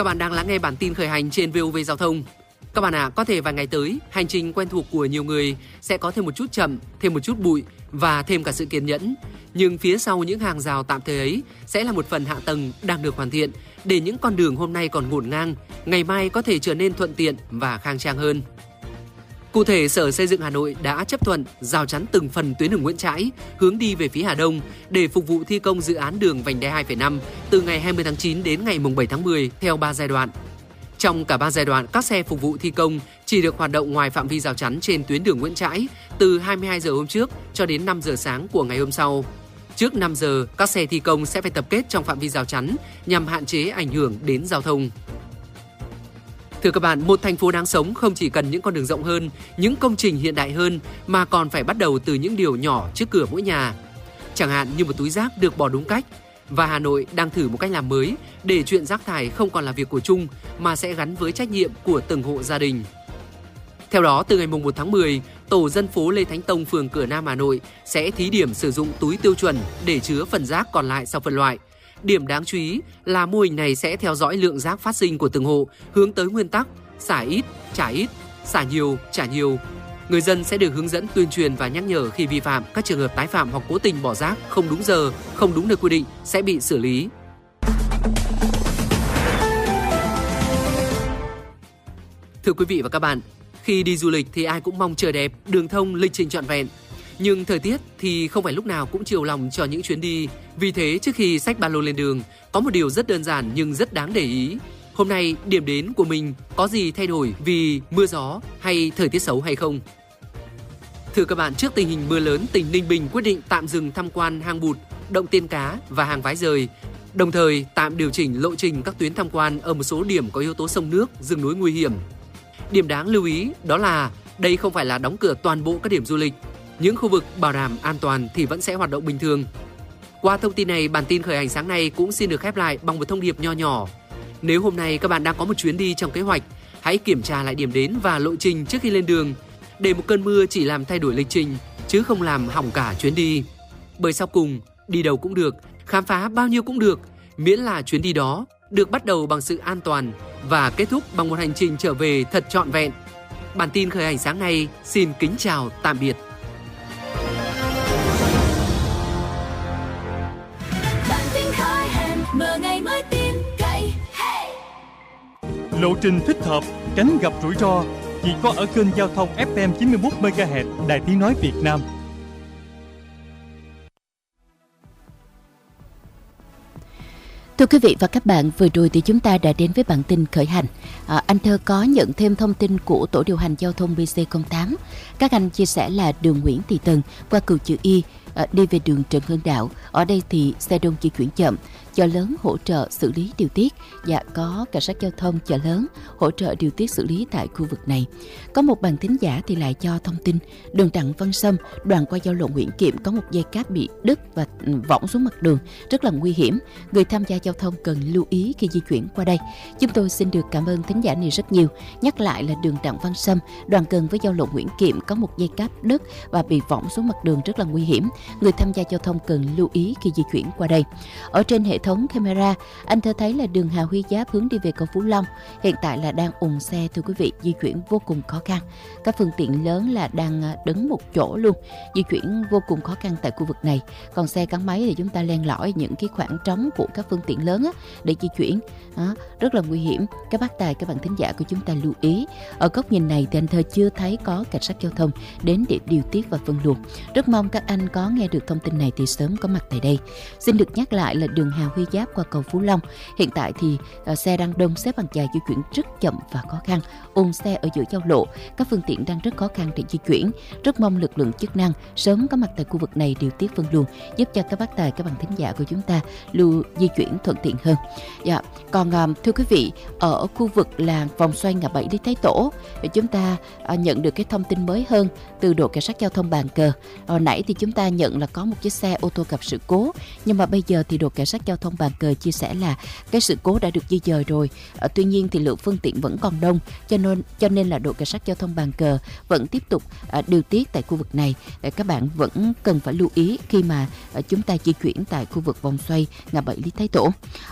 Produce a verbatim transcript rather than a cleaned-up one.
các bạn đang lắng nghe bản tin khởi hành trên vê o vê Giao thông. Các bạn ạ, à, có thể vài ngày tới, hành trình quen thuộc của nhiều người sẽ có thêm một chút chậm, thêm một chút bụi và thêm cả sự kiên nhẫn. Nhưng phía sau những hàng rào tạm thời ấy sẽ là một phần hạ tầng đang được hoàn thiện để những con đường hôm nay còn ngổn ngang, ngày mai có thể trở nên thuận tiện và khang trang hơn. Cụ thể, Sở Xây dựng Hà Nội đã chấp thuận rào chắn từng phần tuyến đường Nguyễn Trãi hướng đi về phía Hà Đông để phục vụ thi công dự án đường vành đai hai phẩy năm từ ngày hai mươi tháng chín đến ngày bảy tháng mười theo ba giai đoạn. Trong cả ba giai đoạn, các xe phục vụ thi công chỉ được hoạt động ngoài phạm vi rào chắn trên tuyến đường Nguyễn Trãi từ hai mươi hai giờ hôm trước cho đến năm giờ sáng của ngày hôm sau. Trước năm giờ, các xe thi công sẽ phải tập kết trong phạm vi rào chắn nhằm hạn chế ảnh hưởng đến giao thông. Thưa các bạn, một thành phố đáng sống không chỉ cần những con đường rộng hơn, những công trình hiện đại hơn mà còn phải bắt đầu từ những điều nhỏ trước cửa mỗi nhà. Chẳng hạn như một túi rác được bỏ đúng cách. Và Hà Nội đang thử một cách làm mới để chuyện rác thải không còn là việc của chung mà sẽ gắn với trách nhiệm của từng hộ gia đình. Theo đó, từ ngày mùng một tháng mười, tổ dân phố Lê Thánh Tông, phường Cửa Nam, Hà Nội sẽ thí điểm sử dụng túi tiêu chuẩn để chứa phần rác còn lại sau phân loại. Điểm đáng chú ý là mô hình này sẽ theo dõi lượng rác phát sinh của từng hộ, hướng tới nguyên tắc xả ít, trả ít, xả nhiều, trả nhiều. Người dân sẽ được hướng dẫn, tuyên truyền và nhắc nhở khi vi phạm. Các trường hợp tái phạm hoặc cố tình bỏ rác không đúng giờ, không đúng nơi quy định sẽ bị xử lý. Thưa quý vị và các bạn, khi đi du lịch thì ai cũng mong trời đẹp, đường thông, lịch trình trọn vẹn. Nhưng thời tiết thì không phải lúc nào cũng chiều lòng cho những chuyến đi. Vì thế, trước khi xách ba lô lên đường, có một điều rất đơn giản nhưng rất đáng để ý. Hôm nay, điểm đến của mình có gì thay đổi vì mưa gió hay thời tiết xấu hay không? Thưa các bạn, trước tình hình mưa lớn, tỉnh Ninh Bình quyết định tạm dừng tham quan hang Bụt, động Tiên Cá và hang Vái Rời. Đồng thời, tạm điều chỉnh lộ trình các tuyến tham quan ở một số điểm có yếu tố sông nước, rừng núi nguy hiểm. Điểm đáng lưu ý đó là đây không phải là đóng cửa toàn bộ các điểm du lịch. Những khu vực bảo đảm an toàn thì vẫn sẽ hoạt động bình thường. Qua thông tin này, bản tin khởi hành sáng nay cũng xin được khép lại bằng một thông điệp nho nhỏ. Nếu hôm nay các bạn đang có một chuyến đi trong kế hoạch, hãy kiểm tra lại điểm đến và lộ trình trước khi lên đường, để một cơn mưa chỉ làm thay đổi lịch trình, chứ không làm hỏng cả chuyến đi. Bởi sau cùng, đi đâu cũng được, khám phá bao nhiêu cũng được, miễn là chuyến đi đó được bắt đầu bằng sự an toàn và kết thúc bằng một hành trình trở về thật trọn vẹn. Bản tin khởi hành sáng nay xin kính chào tạm biệt. Lộ trình thích hợp, tránh gặp rủi ro chỉ có ở kênh giao thông ép em chín mươi mốt mê ga héc Đài Tiếng nói Việt Nam. Thưa quý vị và các bạn, vừa rồi thì chúng ta đã đến với bản tin khởi hành. À, anh Thơ có nhận thêm thông tin của tổ điều hành giao thông bê xê không tám. Các anh chia sẻ là đường Nguyễn Thị Tần qua cầu chữ Y à, đi về đường Trần Hưng Đạo. Ở đây thì xe đông di chuyển chậm, chợ lớn hỗ trợ xử lý điều tiết và có cảnh sát giao thông chợ lớn hỗ trợ điều tiết xử lý tại khu vực này. Có một bạn thính giả thì lại cho thông tin đường Đặng Văn Sâm đoạn qua giao lộ Nguyễn Kiệm có một dây cáp bị đứt và võng xuống mặt đường, rất là nguy hiểm. Người tham gia giao thông cần lưu ý khi di chuyển qua đây. Chúng tôi xin được cảm ơn thính giả này rất nhiều. Nhắc lại là đường Đặng Văn Sâm đoạn gần với giao lộ Nguyễn Kiệm có một dây cáp đứt và bị võng xuống mặt đường, rất là nguy hiểm. Người tham gia giao thông cần lưu ý khi di chuyển qua đây. Ở trên hệ thống camera, anh Thơ thấy là đường Hà Huy Giáp hướng đi về cầu Phú Long hiện tại là đang ùn xe, thưa quý vị, di chuyển vô cùng khó khăn. Các phương tiện lớn là đang đứng một chỗ luôn, di chuyển vô cùng khó khăn tại khu vực này. Còn xe gắn máy thì chúng ta len lỏi những cái khoảng trống của các phương tiện lớn á, để di chuyển, đó, rất là nguy hiểm. Các bác tài, các bạn thính giả của chúng ta lưu ý. Ở góc nhìn này thì anh Thơ chưa thấy có cảnh sát giao thông đến để điều tiết và phân luồng. Rất mong các anh có nghe được thông tin này thì sớm có mặt tại đây. Xin được nhắc lại là đường Hà Huy Giáp qua cầu Phú Long hiện tại thì uh, xe đang đông, xếp hàng dài, di chuyển rất chậm và khó khăn, ùn xe ở giữa giao lộ, các phương tiện đang rất khó khăn để di chuyển. Rất mong lực lượng chức năng sớm có mặt tại khu vực này điều tiết phân luồng, giúp cho các bác tài, các bạn thính giả của chúng ta lưu di chuyển thuận tiện hơn. Dạ. Còn uh, thưa quý vị, ở khu vực là vòng xoay ngã bảy Lý Thái Tổ, chúng ta uh, nhận được cái thông tin mới hơn từ đội cảnh sát giao thông Bàn Cờ. Hồi nãy thì chúng ta nhận là có một chiếc xe ô tô gặp sự cố, nhưng mà bây giờ thì đội cảnh sát giao thông Bàn Cờ chia sẻ là cái sự cố đã được di dời rồi. À, tuy nhiên thì lượng phương tiện vẫn còn đông, cho nên cho nên là đội cảnh sát giao thông Bàn Cờ vẫn tiếp tục à, điều tiết tại khu vực này. Để các bạn vẫn cần phải lưu ý khi mà à, chúng ta di chuyển tại khu vực vòng xoay ngã bảy Lý Thái Tổ.